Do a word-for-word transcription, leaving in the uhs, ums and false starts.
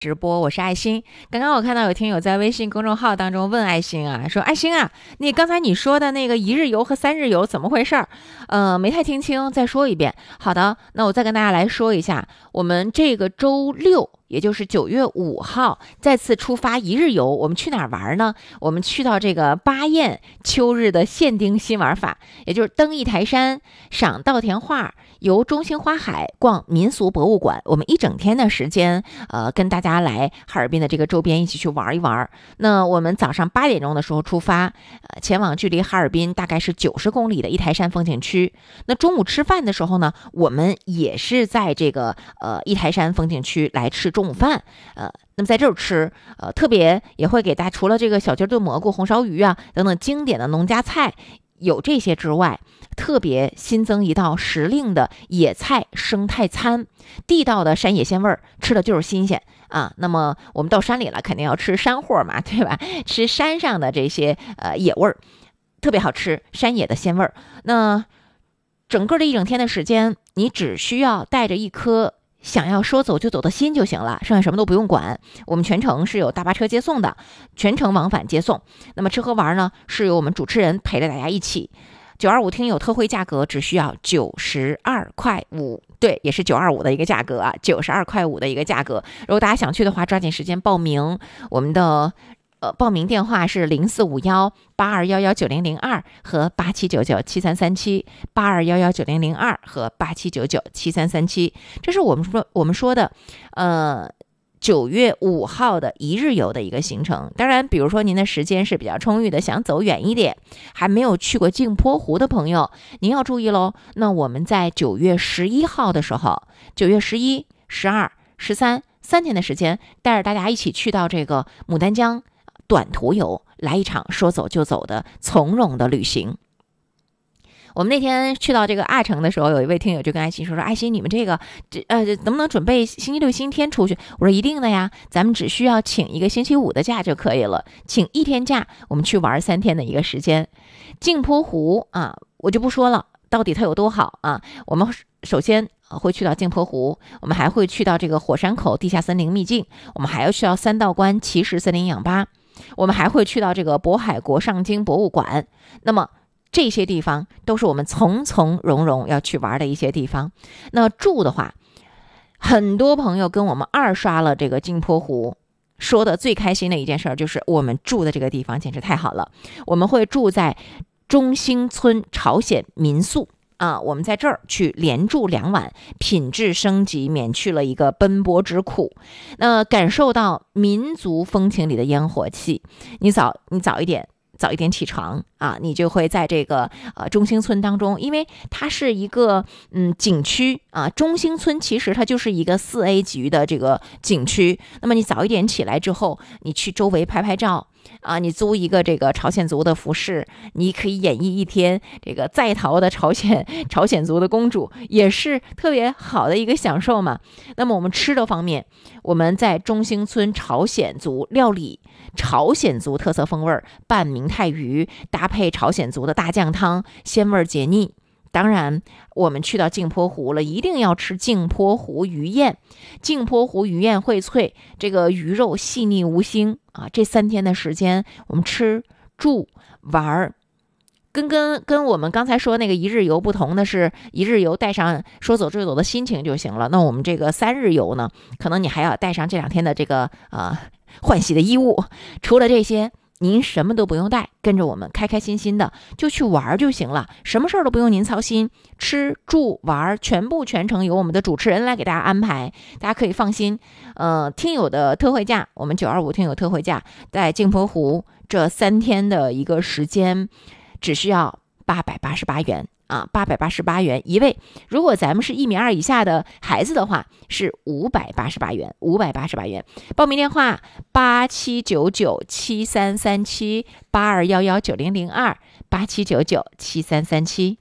直播，我是爱心。刚刚我看到有听友在微信公众号当中问爱心啊，说爱心啊，你刚才你说的那个一日游和三日游怎么回事儿？呃，没太听清，再说一遍。好的，那我再跟大家来说一下，我们这个周六，也就是九月五号再次出发一日游，我们去哪儿玩呢？我们去到这个巴彦秋日的限定新玩法，也就是登一台山，赏稻田画，游中兴花海，逛民俗博物馆。我们一整天的时间，呃，跟大家来哈尔滨的这个周边一起去玩一玩。那我们早上八点钟的时候出发，呃，前往距离哈尔滨大概是九十公里的一台山风景区。那中午吃饭的时候呢，我们也是在这个呃一台山风景区来吃中午饭，呃。那么在这儿吃，呃，特别也会给大家除了这个小鸡炖蘑菇、红烧鱼啊等等经典的农家菜有这些之外，特别新增一道时令的野菜生态餐，地道的山野鲜味儿，吃的就是新鲜啊。那么我们到山里了，肯定要吃山货嘛，对吧？吃山上的这些呃野味儿，特别好吃，山野的鲜味儿。那整个的一整天的时间，你只需要带着一颗想要说走就走的心就行了，剩下什么都不用管。我们全程是有大巴车接送的，全程往返接送。那么吃喝玩呢，是由我们主持人陪着大家一起。九二五听友特惠价格只需要九十二块五，对，也是九二五的一个价格啊，九十二块五的一个价格。如果大家想去的话，抓紧时间报名。我们的呃，报名电话是零四五幺八二幺幺九零零二和八七九九七三三七，八二幺幺九零零二和八七九九七三三七。这是我们说我们说的，呃，九月五号的一日游的一个行程。当然，比如说您的时间是比较充裕的，想走远一点，还没有去过镜泊湖的朋友，您要注意喽。那我们在九月十一号的时候，九月十一、十二、十三三天的时间，带着大家一起去到这个牡丹江。短途游，来一场说走就走的从容的旅行。我们那天去到这个阿城的时候，有一位听友就跟爱心说说，爱心你们这个这呃能不能准备星期六星期天出去？我说一定的呀，咱们只需要请一个星期五的假就可以了，请一天假，我们去玩三天的一个时间。镜泊湖啊，我就不说了，到底它有多好啊？我们首先会去到镜泊湖，我们还会去到这个火山口地下森林秘境，我们还要去到三道关奇石森林氧吧。我们还会去到这个渤海国上京博物馆，那么这些地方都是我们从从容容要去玩的一些地方。那住的话，很多朋友跟我们二刷了这个镜泊湖，说的最开心的一件事就是我们住的这个地方简直太好了。我们会住在中兴村朝鲜民宿啊，我们在这儿去连住两晚，品质升级，免去了一个奔波之苦，那感受到民族风情里的烟火气。你早你早一点早一点起床啊，你就会在这个呃中兴村当中，因为它是一个嗯景区啊，中兴村其实它就是一个四 A 级的这个景区。那么你早一点起来之后，你去周围拍拍照。啊，你租一个这个朝鲜族的服饰，你可以演绎一天这个在逃的朝鲜朝鲜族的公主，也是特别好的一个享受嘛。那么我们吃的方面，我们在中兴村朝鲜族料理，朝鲜族特色风味拌明太鱼，搭配朝鲜族的大酱汤，鲜味解腻。当然我们去到镜泊湖了，一定要吃镜泊湖鱼宴。镜泊湖鱼宴荟萃，这个鱼肉细腻无腥啊。这三天的时间我们吃住玩，跟跟跟我们刚才说那个一日游不同的是，一日游带上说走就走的心情就行了。那我们这个三日游呢，可能你还要带上这两天的这个呃换洗的衣物。除了这些，您什么都不用带，跟着我们开开心心的就去玩就行了，什么事儿都不用您操心，吃住玩全部全程由我们的主持人来给大家安排，大家可以放心。呃，听友的特惠价，我们九二五听友特惠价，在镜泊湖这三天的一个时间，只需要八百八十八元。啊，八百八十八元一位。如果咱们是一米二以下的孩子的话，是五百八十八元，五百八十八元。报名电话八七九九七三三七，八二幺幺九零零二，八七九九七三三七。